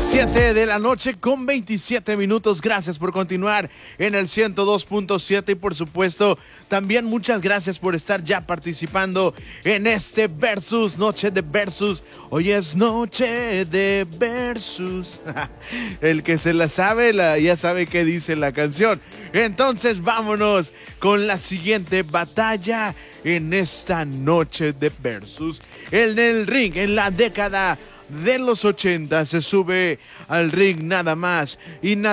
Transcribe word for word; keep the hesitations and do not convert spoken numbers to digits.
siete de la noche con veintisiete minutos. Gracias por continuar en el ciento dos punto siete y por supuesto también muchas gracias por estar ya participando en este Versus, Noche de Versus. Hoy es Noche de Versus. El que se la sabe la, ya sabe qué dice la canción. Entonces vámonos con la siguiente batalla en esta Noche de Versus. En el ring, en la década de los ochenta, se sube al ring nada más y nada